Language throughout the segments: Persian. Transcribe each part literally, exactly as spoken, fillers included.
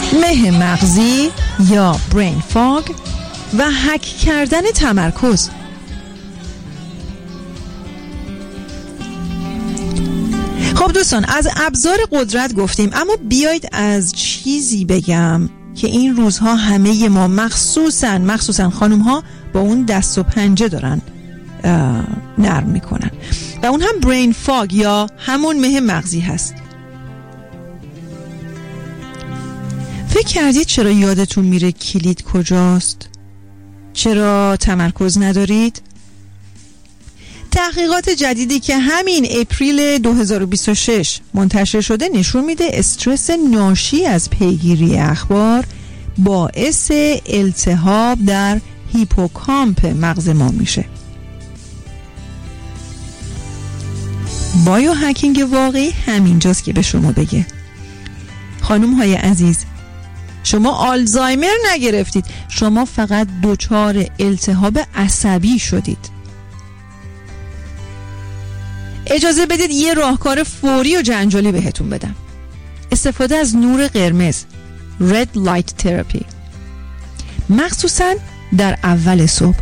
مه مغزی یا برین فاگ و هک کردن تمرکز. خب دوستان، از ابزار قدرت گفتیم، اما بیایید از چیزی بگم که این روزها همه ما مخصوصاً مخصوصاً خانم ها با اون دست و پنجه دارن نرم میکنن و اون هم برین فاگ یا همون مه مغزی هست. فکر کردید چرا یادتون میره کلید کجاست؟ چرا تمرکز ندارید؟ تحقیقات جدیدی که همین اپریل دو هزار و بیست و شش منتشر شده نشون میده استرس ناشی از پیگیری اخبار باعث التهاب در هیپوکامپ مغز ما میشه. بایو هکینگ واقعی همینجاست که به شما بگه خانم های عزیز، شما آلزایمر نگرفتید، شما فقط دچار التهاب عصبی شدید. اجازه بدید یه راهکار فوری و جنجالی بهتون بدم. استفاده از نور قرمز، Red Light Therapy، مخصوصاً در اول صبح.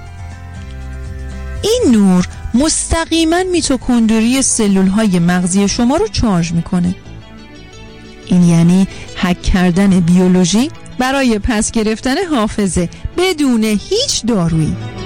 این نور مستقیما میتوکندری سلول‌های مغزی شما رو چارج میکنه. این یعنی هک کردن بیولوژی برای پس گرفتن حافظه بدون هیچ دارویی.